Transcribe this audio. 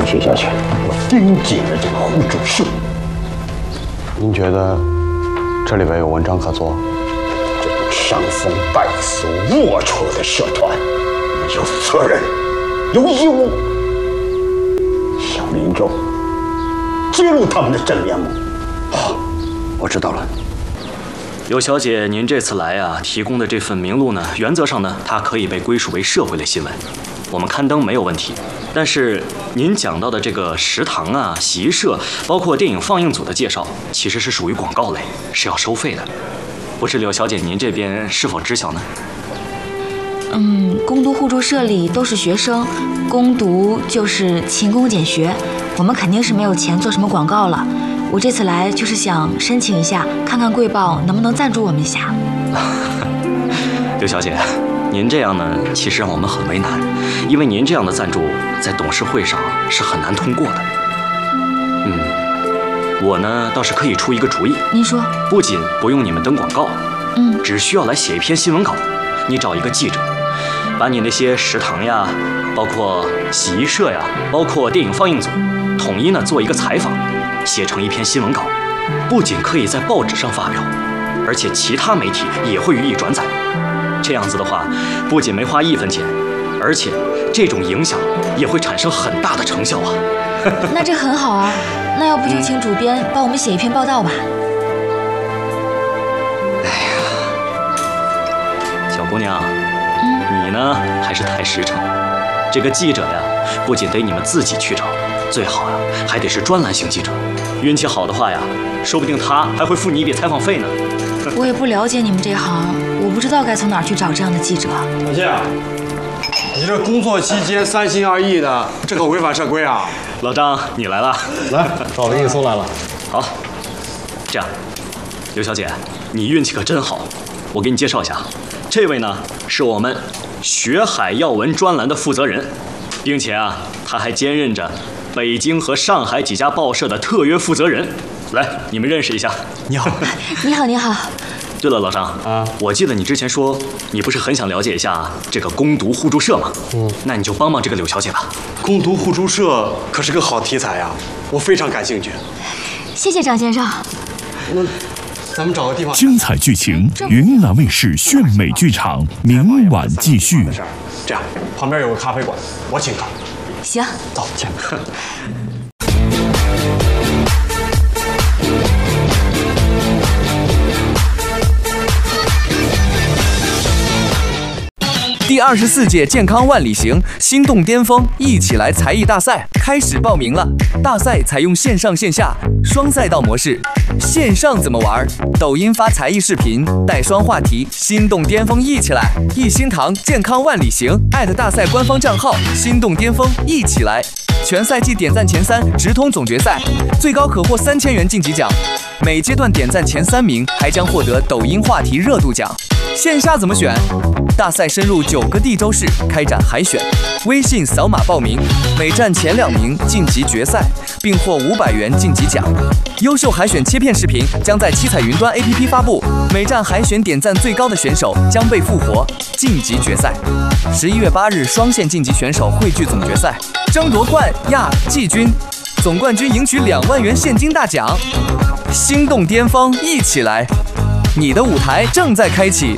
接下去，我盯紧了这个胡主事。 您觉得这里边有文章可做？ 这种伤风败俗、龌龊的社团，有责任，有义务向民众揭露他们的真面目。好，我知道了。 刘小姐，您这次来啊，提供的这份名录呢，原则上呢，它可以被归属为社会类新闻，我们刊登没有问题。但是您讲到的这个食堂啊、洗衣社，包括电影放映组的介绍，其实是属于广告类，是要收费的。不知刘小姐您这边是否知晓呢？ 攻读互助社里都是学生，攻读就是勤工俭学，我们肯定是没有钱做什么广告了。我这次来就是想申请一下，看看贵报能不能赞助我们一下。 刘小姐，您这样呢，其实让我们很为难，因为您这样的赞助在董事会上是很难通过的。我呢倒是可以出一个主意。 您说？ 不仅不用你们登广告，只需要来写一篇新闻稿。你找一个记者，把你那些食堂呀，包括洗衣社呀，包括电影放映组，统一呢做一个采访，写成一篇新闻稿，不仅可以在报纸上发表，而且其他媒体也会予以转载。这样子的话，不仅没花1分钱，而且这种影响也会产生很大的成效啊。 那这很好啊，那要不就请主编帮我们写一篇报道吧。 小姑娘，你呢还是太实诚。这个记者呀，不仅得你们自己去找，最好呀还得是专栏型记者。运气好的话呀，说不定他还会付你一笔采访费呢。 我也不了解你们这行，我不知道该从哪儿去找这样的记者。 小谢，你这工作期间3心2意的，这可违反社规啊！ 老张，你来了， 来，找我给你送来了。 好，这样，刘小姐，你运气可真好。我给你介绍一下，这位呢是我们学海要闻专栏的负责人，并且啊，他还兼任着北京和上海几家报社的特约负责人。来，你们认识一下。 你好， 你好，你好。 对了，老张啊，我记得你之前说你不是很想了解一下这个攻读互助社吗？那你就帮帮这个柳小姐吧。 攻读互助社可是个好题材呀，我非常感兴趣。 谢谢张先生。 那咱们找个地方。 精彩剧情，云南卫视炫美剧场，明晚继续。 这样，旁边有个咖啡馆，我请客。 行， 走去。 第24届健康万里行心动巅峰一起来才艺大赛开始报名了。大赛采用线上线下双赛道模式。线上怎么玩？抖音发才艺视频，带双话题，心动巅峰一起来。一心堂健康万里行大赛官方账号心动巅峰一起来。全赛季点赞前3直通总决赛，最高可获3000元晋级奖。每阶段点赞前3名还将获得抖音话题热度奖。线下怎么选？大赛深入9个地州市开展海选，微信扫码报名，每站前2名晋级决赛，并获500元晋级奖。优秀海选切片视频将在七彩云端 APP 发布，每站海选点赞最高的选手将被复活晋级决赛。11月8日双线晋级选手汇聚总决赛，争夺冠亚季军，总冠军赢取2万元现金大奖。心动巅峰一起来，你的舞台正在开启。